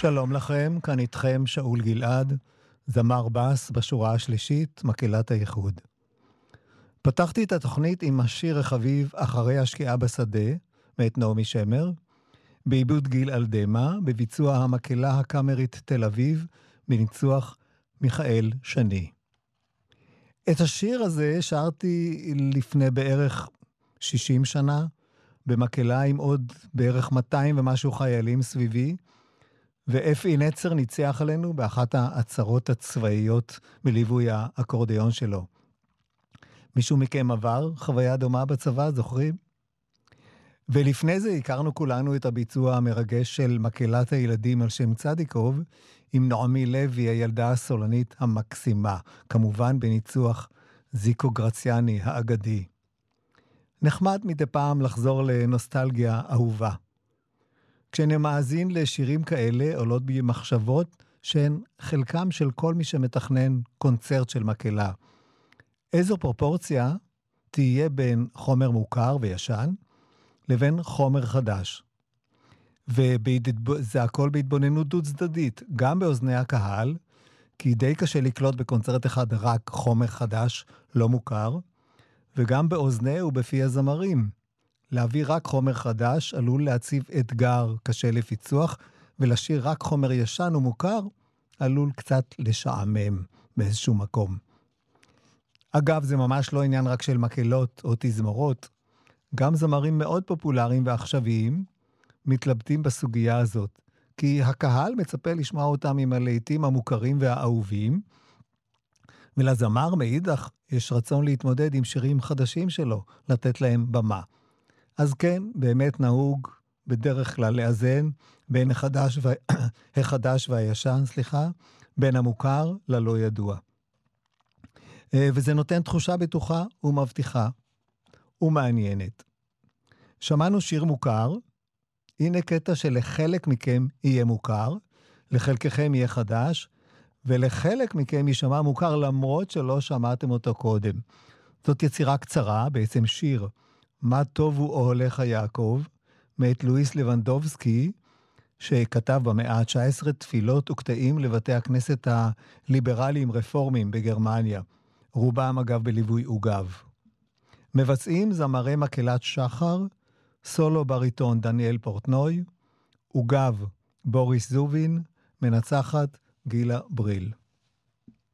שלום לכם, כאן איתכם שאול גלעד, זמר בס בשורה השלישית, מקהלת הייחוד. פתחתי את התוכנית עם השיר החביב אחרי השקיעה בשדה, מאת נעמי שמר, בעיבוד גיל אלדמה, בביצוע המקהלה הקאמרית תל אביב, בניצוח מיכאל שני. את השיר הזה שרתי לפני בערך 60 שנה, במקהלה עם עוד בערך 200 ומשהו חיילים סביבי, ואפי נצר ניצח עלינו באחת העצרות הצבאיות בליווי האקורדיון שלו. מישהו מכם עבר חוויה דומה בצבא, זוכרים? ולפני זה הכרנו כולנו את הביצוע המרגש של מקהלת הילדים על שם צדיקוב, עם נעמי לוי, הילדה הסולנית המקסימה, כמובן בניצוח זיקו גרציאני האגדי. נחמד מדי פעם לחזור לנוסטלגיה אהובה. כשאני מאזין לשירים כאלה, עולות בי מחשבות שהן חלקם של כל מי שמתכנן קונצרט של מקהלה. איזו פרופורציה תהיה בין חומר מוכר וישן לבין חומר חדש. וזה הכל בהתבוננות דו צדדית, גם באוזני הקהל, כי די קשה לקלוט בקונצרט אחד רק חומר חדש לא מוכר, וגם באוזני ובפי הזמרים. להביא רק חומר חדש עלול להציב אתגר קשה לפיצוח, ולשיר רק חומר ישן ומוכר עלול קצת לשעמם באיזשהו מקום. אגב, זה ממש לא עניין רק של מקהלות או תזמורות. גם זמרים מאוד פופולריים ועכשוויים מתלבטים בסוגיה הזאת, כי הקהל מצפה לשמוע אותם עם הלהיטים המוכרים והאהובים, ולזמר מאידך יש רצון להתמודד עם שירים חדשים שלו, לתת להם במה. אז כן, באמת נהוג בדרך כלל לאזן בין החדש והישן, בין המוכר ללא ידוע. וזה נותן תחושה בטוחה ומבטיחה ומעניינת. שמענו שיר מוכר, הנה קטע שלחלק מכם יהיה מוכר, לחלקכם יהיה חדש, ולחלק מכם יישמע מוכר למרות שלא שמעתם אותו קודם. זאת יצירה קצרה, בעצם שיר, מה טוב הוא אוהליך יעקב, מאת לואיס לבנדובסקי, שכתב במאה ה-19 תפילות וקטעים לבתי הכנסת הליברליים רפורמיים בגרמניה, רובם אגב בליווי עוגב. מבצעים זמרי מקהלת שחר, סולו בריטון דניאל פורטנוי, עוגב בוריס זובין, מנצחת גילה בריל.